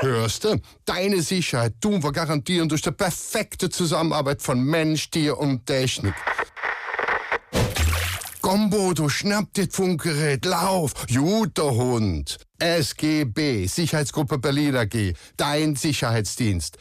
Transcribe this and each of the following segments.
Hörst du? Deine Sicherheit tun wir garantieren durch die perfekte Zusammenarbeit von Mensch, Tier und Technik. Komm, Bodo, schnapp dir das Funkgerät, lauf, guter Hund. SGB, Sicherheitsgruppe Berlin AG, dein Sicherheitsdienst.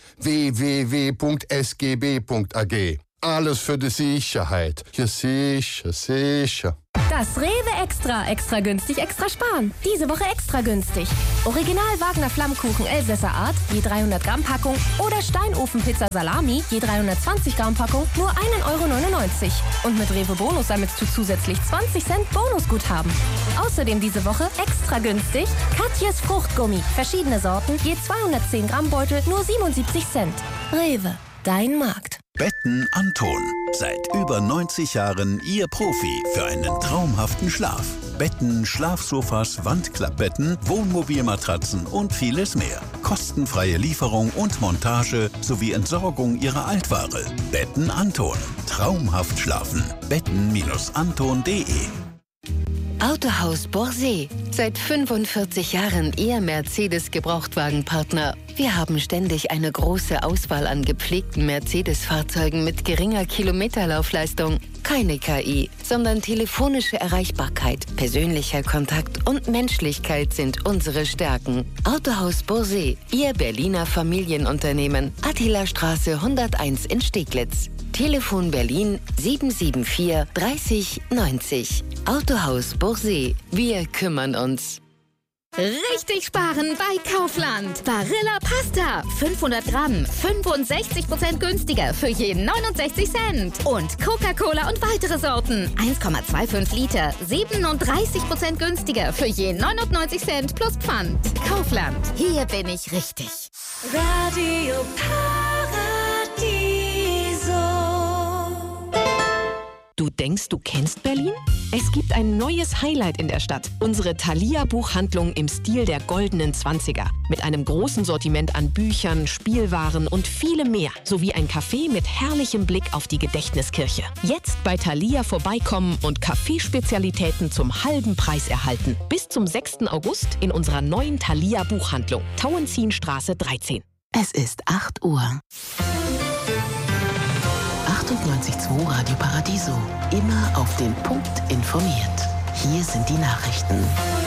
www.sgb.ag. Alles für die Sicherheit. Ja, sicher. Das Rewe Extra günstig, extra sparen. Diese Woche extra günstig. Original Wagner Flammkuchen Elsässer Art, je 300 Gramm Packung oder Steinofenpizza Salami, je 320 Gramm Packung, nur 1,99 € Und mit Rewe Bonus sammelst du zusätzlich 20 Cent Bonusguthaben. Außerdem diese Woche extra günstig Katjes Fruchtgummi, verschiedene Sorten, je 210 Gramm Beutel, nur 77 Cent. Rewe, dein Markt. Betten Anton. Seit über 90 Jahren Ihr Profi für einen traumhaften Schlaf. Betten, Schlafsofas, Wandklappbetten, Wohnmobilmatratzen und vieles mehr. Kostenfreie Lieferung und Montage sowie Entsorgung Ihrer Altware. Betten Anton. Traumhaft schlafen. Betten-anton.de. Autohaus Borsee. Seit 45 Jahren Ihr Mercedes-Gebrauchtwagenpartner. Wir haben ständig eine große Auswahl an gepflegten Mercedes-Fahrzeugen mit geringer Kilometerlaufleistung. Keine KI, sondern telefonische Erreichbarkeit, persönlicher Kontakt und Menschlichkeit sind unsere Stärken. Autohaus Borsee, Ihr Berliner Familienunternehmen. Attilastraße 101 in Steglitz. Telefon Berlin 774 30 90. Autohaus Borsee. Wir kümmern uns. Richtig sparen bei Kaufland. Barilla Pasta. 500 Gramm. 65% günstiger für je 69 Cent. Und Coca-Cola und weitere Sorten. 1,25 Liter. 37% günstiger für je 99 Cent plus Pfand. Kaufland. Hier bin ich richtig. Radio Paradiso. Du denkst, du kennst Berlin? Es gibt ein neues Highlight in der Stadt. Unsere Thalia-Buchhandlung im Stil der goldenen 20er. Mit einem großen Sortiment an Büchern, Spielwaren und vielem mehr. Sowie ein Café mit herrlichem Blick auf die Gedächtniskirche. Jetzt bei Thalia vorbeikommen und Kaffeespezialitäten zum halben Preis erhalten. Bis zum 6. August in unserer neuen Thalia-Buchhandlung. Tauentzienstraße 13. Es ist 8 Uhr. 98.2 Radio Paradiso. Immer auf den Punkt informiert. Hier sind die Nachrichten.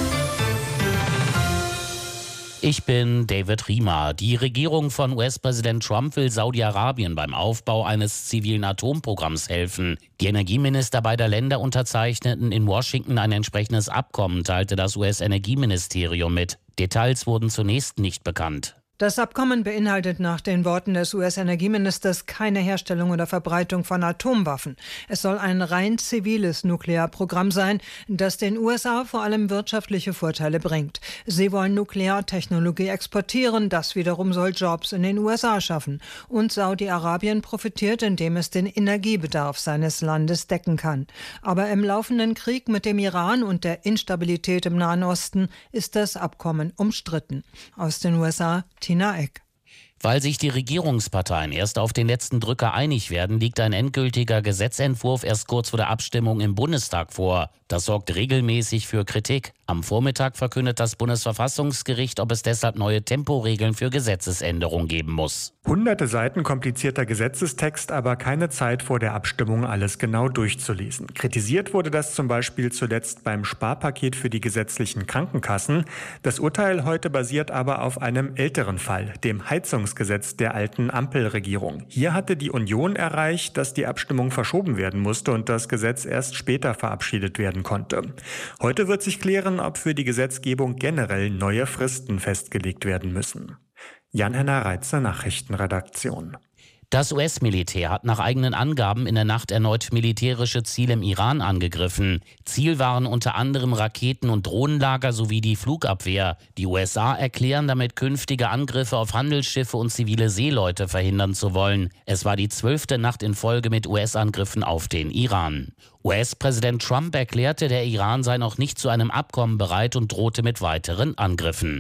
Ich bin David Riemer. Die Regierung von US-Präsident Trump will Saudi-Arabien beim Aufbau eines zivilen Atomprogramms helfen. Die Energieminister beider Länder unterzeichneten in Washington ein entsprechendes Abkommen, teilte das US-Energieministerium mit. Details wurden zunächst nicht bekannt. Das Abkommen beinhaltet nach den Worten des US-Energieministers keine Herstellung oder Verbreitung von Atomwaffen. Es soll ein rein ziviles Nuklearprogramm sein, das den USA vor allem wirtschaftliche Vorteile bringt. Sie wollen Nukleartechnologie exportieren, das wiederum soll Jobs in den USA schaffen. Und Saudi-Arabien profitiert, indem es den Energiebedarf seines Landes decken kann. Aber im laufenden Krieg mit dem Iran und der Instabilität im Nahen Osten ist das Abkommen umstritten. Aus den USA Tina Eck. Weil sich die Regierungsparteien erst auf den letzten Drücker einig werden, liegt ein endgültiger Gesetzentwurf erst kurz vor der Abstimmung im Bundestag vor. Das sorgt regelmäßig für Kritik. Am Vormittag verkündet das Bundesverfassungsgericht, ob es deshalb neue Temporegeln für Gesetzesänderungen geben muss. Hunderte Seiten komplizierter Gesetzestext, aber keine Zeit vor der Abstimmung, alles genau durchzulesen. Kritisiert wurde das zum Beispiel zuletzt beim Sparpaket für die gesetzlichen Krankenkassen. Das Urteil heute basiert aber auf einem älteren Fall, dem Heizungsgesetz der alten Ampelregierung. Hier hatte die Union erreicht, dass die Abstimmung verschoben werden musste und das Gesetz erst später verabschiedet werden konnte. Heute wird sich klären, ob für die Gesetzgebung generell neue Fristen festgelegt werden müssen. Jan-Henner Reitzer, Nachrichtenredaktion. Das US-Militär hat nach eigenen Angaben in der Nacht erneut militärische Ziele im Iran angegriffen. Ziel waren unter anderem Raketen- und Drohnenlager sowie die Flugabwehr. Die USA erklären damit, künftige Angriffe auf Handelsschiffe und zivile Seeleute verhindern zu wollen. Es war die 12. Nacht in Folge mit US-Angriffen auf den Iran. US-Präsident Trump erklärte, der Iran sei noch nicht zu einem Abkommen bereit und drohte mit weiteren Angriffen.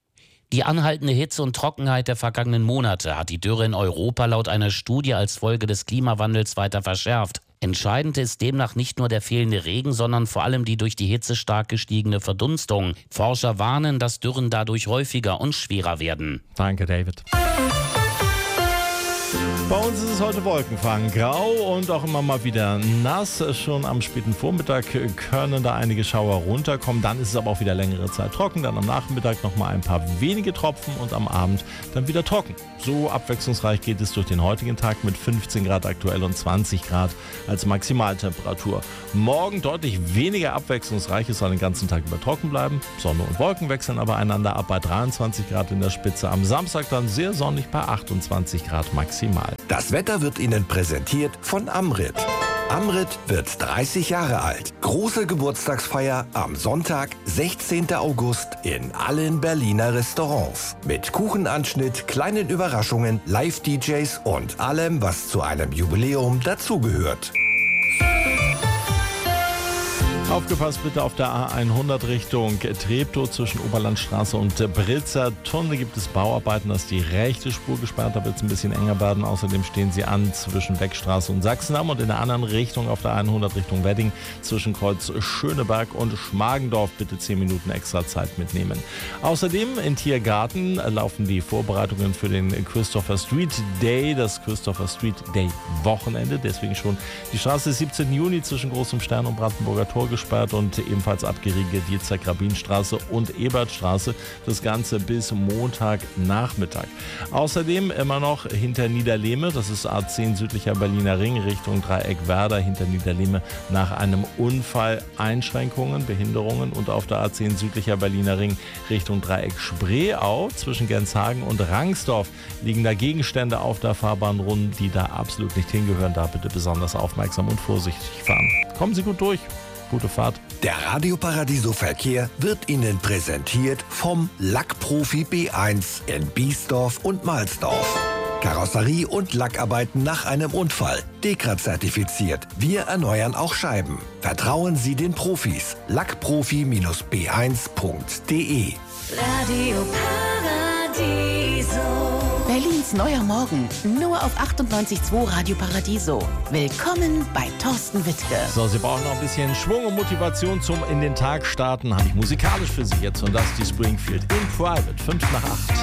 Die anhaltende Hitze und Trockenheit der vergangenen Monate hat die Dürre in Europa laut einer Studie als Folge des Klimawandels weiter verschärft. Entscheidend ist demnach nicht nur der fehlende Regen, sondern vor allem die durch die Hitze stark gestiegene Verdunstung. Forscher warnen, dass Dürren dadurch häufiger und schwerer werden. Danke, David. Bei uns ist es heute wolkenfang, grau und auch immer mal wieder nass. Schon am späten Vormittag können da einige Schauer runterkommen. Dann ist es aber auch wieder längere Zeit trocken. Dann am Nachmittag noch mal ein paar wenige Tropfen und am Abend dann wieder trocken. So abwechslungsreich geht es durch den heutigen Tag mit 15 Grad aktuell und 20 Grad als Maximaltemperatur. Morgen deutlich weniger abwechslungsreich. Es soll den ganzen Tag über trocken bleiben. Sonne und Wolken wechseln aber einander ab bei 23 Grad in der Spitze. Am Samstag dann sehr sonnig bei 28 Grad maximal. Das Wetter wird Ihnen präsentiert von Amrit. Amrit wird 30 Jahre alt. Große Geburtstagsfeier am Sonntag, 16. August in allen Berliner Restaurants. Mit Kuchenanschnitt, kleinen Überraschungen, Live-DJs und allem, was zu einem Jubiläum dazugehört. Aufgepasst bitte auf der A100 Richtung Treptow zwischen Oberlandstraße und Britzer Tunnel gibt es Bauarbeiten, da ist die rechte Spur gesperrt, da wird es ein bisschen enger werden. Außerdem stehen sie an zwischen Beckstraße und Sachsendamm und in der anderen Richtung auf der A100 Richtung Wedding zwischen Kreuz Schöneberg und Schmargendorf bitte 10 Minuten extra Zeit mitnehmen. Außerdem in Tiergarten laufen die Vorbereitungen für den Christopher Street Day, das Christopher Street Day Wochenende, deswegen schon die Straße 17. Juni zwischen Großem Stern und Brandenburger Tor gesperrt und ebenfalls abgeriegelt die Zerkrabinstraße und Ebertstraße. Das Ganze bis Montagnachmittag. Außerdem immer noch hinter Niederlehme, das ist A10 südlicher Berliner Ring Richtung Dreieck Werder, hinter Niederlehme nach einem Unfall Einschränkungen, Behinderungen und auf der A10 südlicher Berliner Ring Richtung Dreieck Spreeau zwischen Genshagen und Rangsdorf liegen da Gegenstände auf der Fahrbahn rum, die da absolut nicht hingehören. Da bitte besonders aufmerksam und vorsichtig fahren. Kommen Sie gut durch. Gute Fahrt. Der Radio Paradiso Verkehr wird Ihnen präsentiert vom Lackprofi B1 in Biesdorf und Mahlsdorf. Karosserie und Lackarbeiten nach einem Unfall. DEKRA zertifiziert. Wir erneuern auch Scheiben. Vertrauen Sie den Profis. Lackprofi-b1.de. Radio Paradiso. Berlins neuer Morgen, nur auf 98.2 Radio Paradiso. Willkommen bei Thorsten Wittke. So, Sie brauchen noch ein bisschen Schwung und Motivation zum in den Tag starten. Habe ich musikalisch für Sie jetzt und das die Springfield in Private, 5 nach 8.